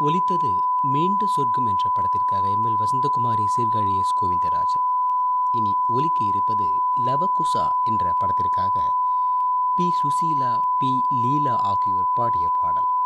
ஒலித்தது மீண்டு சொர்க்கம் என்ற படத்திற்காக எம்எல் வசந்தகுமாரி சீர்காழி எஸ் கோவிந்தராஜன். இனி ஒலிக்க இருப்பது லவகுசா என்ற படத்திற்காக பி சுசீலா, பி லீலா ஆகியோர் பாடிய பாடல்.